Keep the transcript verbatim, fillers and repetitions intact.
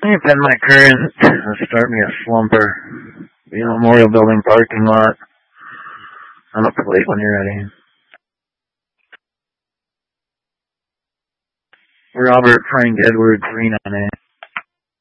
I've been my current. Start me a slumper. The Memorial Building parking lot. On a plate when you're ready. Robert Frank Edwards, Reno,